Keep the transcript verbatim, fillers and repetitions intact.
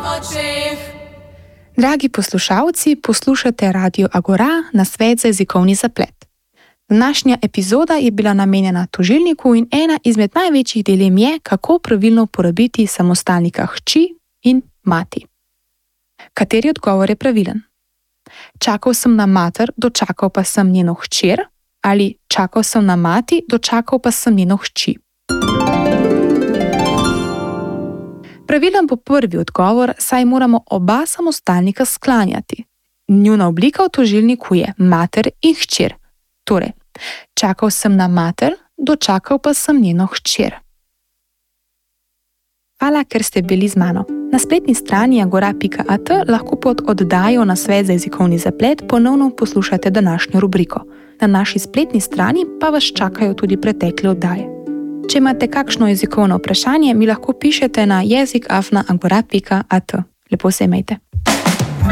očeh. Dragi poslušalci, poslušate Radio Agora, nasvet za jezikovni zaplet. Današnja epizoda je bila namenjena tožilniku in ena izmed največjih dilem je, kako pravilno uporabiti samostalnika hči in mati. Kateri odgovor je pravilen? Čakal sem na mater, dočakal pa sem njeno hčer, ali čakal sem na mati, dočakal pa sem njeno hči. Pravilen bo prvi odgovor, saj moramo oba samostalnika sklanjati. Njuna oblika v tožilniku je mater in hčer. Torej, čakal sem na mater, dočakal pa sem njeno hčer. Hvala, ker ste bili z mano. Na spletni strani agora pika at lahko pod oddajo Nasvet za jezikovni zaplet ponovno poslušate današnjo rubriko. Na naši spletni strani pa vas čakajo tudi pretekle oddaje. Če imate kakšno jezikovno vprašanje, mi lahko pišete na jezik afna agora pika at. Lepo se imejte.